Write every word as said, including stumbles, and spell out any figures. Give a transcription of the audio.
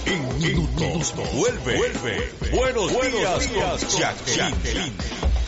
en minutos. Vuelve, vuelve. Buenos, Buenos días, días, Jacqueline.